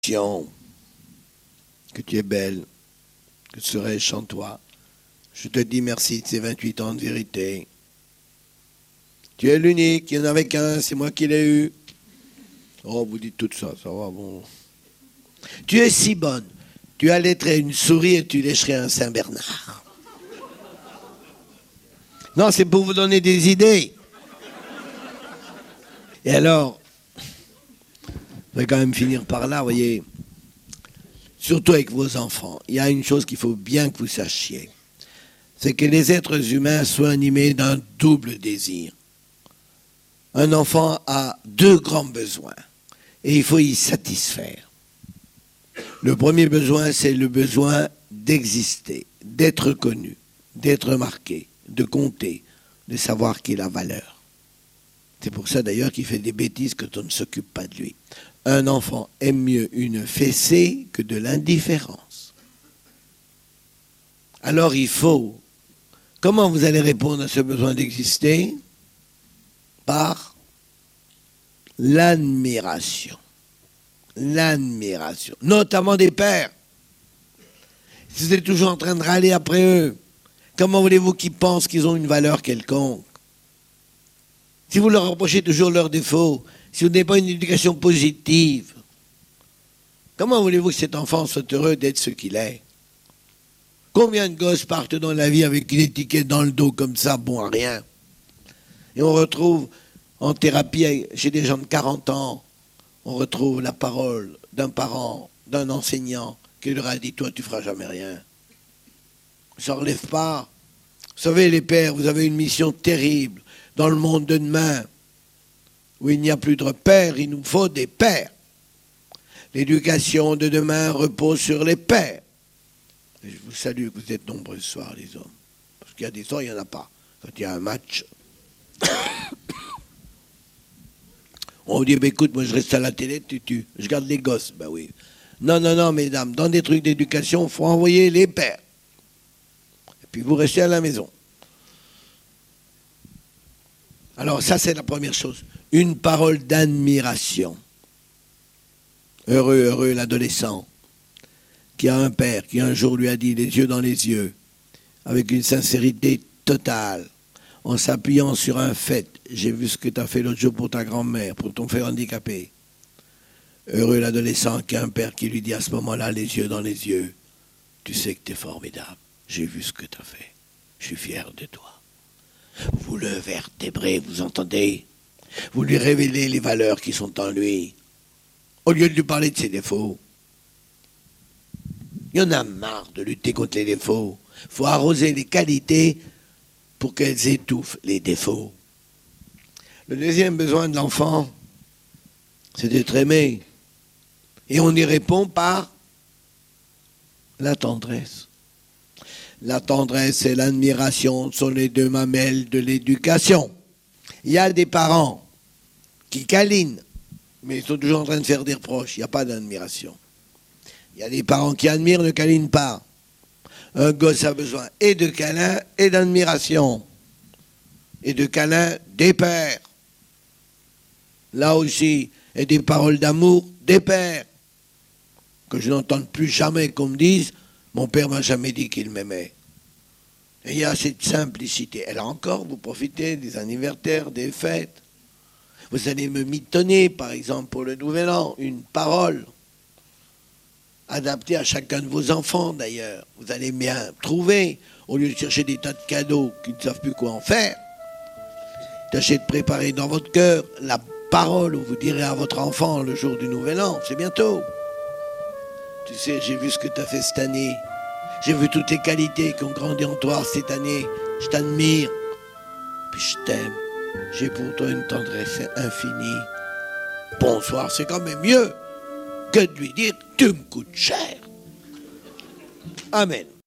que tu es belle, que serais-je sans toi? Je te dis merci de ces 28 ans de vérité. Tu es l'unique, il n'y en avait qu'un, c'est moi qui l'ai eu. Oh, vous dites tout ça, ça va, bon. Tu es si bonne, tu allaiterais une souris et tu lécherais un Saint-Bernard. Non, c'est pour vous donner des idées. Et alors, je vais quand même finir par là, vous voyez. Surtout avec vos enfants, il y a une chose qu'il faut bien que vous sachiez. C'est que les êtres humains soient animés d'un double désir. Un enfant a deux grands besoins et il faut y satisfaire. Le premier besoin, c'est le besoin d'exister, d'être connu, d'être marqué, de compter, de savoir qu'il a valeur. C'est pour ça d'ailleurs qu'il fait des bêtises quand on ne s'occupe pas de lui. Un enfant aime mieux une fessée que de l'indifférence. Alors il faut... Comment vous allez répondre à ce besoin d'exister? Par l'admiration. L'admiration. Notamment des pères. Si vous êtes toujours en train de râler après eux, comment voulez-vous qu'ils pensent qu'ils ont une valeur quelconque? Si vous leur reprochez toujours leurs défauts, si vous n'avez pas une éducation positive, comment voulez-vous que cet enfant soit heureux d'être ce qu'il est? Combien de gosses partent dans la vie avec une étiquette dans le dos comme ça, bon à rien? Et on retrouve en thérapie chez des gens de 40 ans, on retrouve la parole d'un parent, d'un enseignant qui leur a dit « Toi, tu feras jamais rien. » Ça ne relève pas. Vous savez, les pères, vous avez une mission terrible dans le monde de demain, où il n'y a plus de pères, il nous faut des pères. L'éducation de demain repose sur les pères. Et je vous salue que vous êtes nombreux ce soir, les hommes. Parce qu'il y a des soirs, il n'y en a pas. Quand il y a un match, on vous dit, bah, écoute, moi je reste à la télé, je garde les gosses. Ben oui. Non, non, non, mesdames, dans des trucs d'éducation, il faut envoyer les pères. Et puis vous restez à la maison. Alors ça, c'est la première chose. Une parole d'admiration. Heureux, heureux l'adolescent qui a un père qui un jour lui a dit les yeux dans les yeux, avec une sincérité totale, en s'appuyant sur un fait. J'ai vu ce que tu as fait l'autre jour pour ta grand-mère, pour ton frère handicapé. Heureux l'adolescent qui a un père qui lui dit à ce moment-là, les yeux dans les yeux, tu sais que tu es formidable, j'ai vu ce que tu as fait, je suis fier de toi. Vous le vertébrez, vous entendez? Vous lui révélez les valeurs qui sont en lui, au lieu de lui parler de ses défauts. Il y en a marre de lutter contre les défauts. Il faut arroser les qualités pour qu'elles étouffent les défauts. Le deuxième besoin de l'enfant, c'est d'être aimé. Et on y répond par la tendresse. La tendresse et l'admiration sont les deux mamelles de l'éducation. Il y a des parents qui câlinent, mais ils sont toujours en train de faire des reproches. Il n'y a pas d'admiration. Il y a des parents qui admirent, ne câlinent pas. Un gosse a besoin et de câlins et d'admiration. Et de câlins des pères. Là aussi, et des paroles d'amour des pères. Que je n'entende plus jamais qu'on me dise « Mon père m'a jamais dit qu'il m'aimait ». Et il y a cette simplicité. Et là encore, vous profitez des anniversaires, des fêtes. Vous allez me mitonner, par exemple, pour le Nouvel An, une parole adaptée à chacun de vos enfants, d'ailleurs. Vous allez bien trouver, au lieu de chercher des tas de cadeaux qui ne savent plus quoi en faire. Tâchez de préparer dans votre cœur la parole où vous direz à votre enfant le jour du Nouvel An, c'est bientôt. Tu sais, j'ai vu ce que tu as fait cette année. J'ai vu toutes les qualités qui ont grandi en toi cette année. Je t'admire. Puis je t'aime. J'ai pour toi une tendresse infinie. Bonsoir, c'est quand même mieux que de lui dire « Tu me coûtes cher ». Amen.